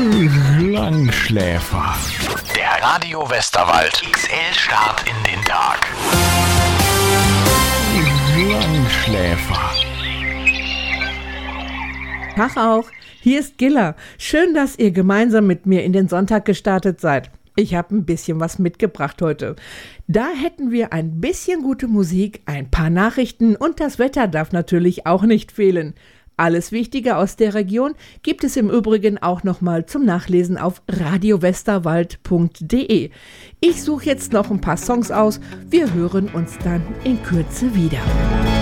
Langschläfer. Der Radio Westerwald XL-Start in den Tag. Langschläfer. Tag auch, hier ist Gilla. Schön, dass ihr gemeinsam mit mir in den Sonntag gestartet seid. Ich habe ein bisschen was mitgebracht heute. Da hätten wir ein bisschen gute Musik, ein paar Nachrichten und das Wetter darf natürlich auch nicht fehlen. Alles Wichtige aus der Region gibt es im Übrigen auch nochmal zum Nachlesen auf radiowesterwald.de. Ich suche jetzt noch ein paar Songs aus. Wir hören uns dann in Kürze wieder.